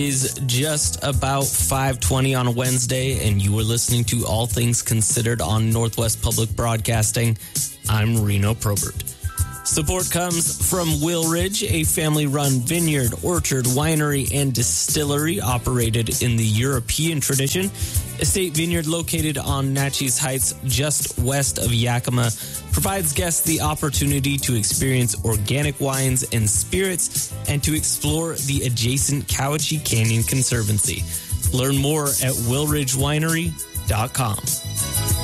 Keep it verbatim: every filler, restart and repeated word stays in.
Is just about five twenty on a Wednesday, and you are listening to All Things Considered on Northwest Public Broadcasting. I'm Reno Probert. Support comes from Willridge, a family-run vineyard, orchard, winery, and distillery operated in the European tradition. Estate Vineyard, located on Natchez Heights, just west of Yakima, provides guests the opportunity to experience organic wines and spirits and to explore the adjacent Cowichy Canyon Conservancy. Learn more at will ridge winery dot com.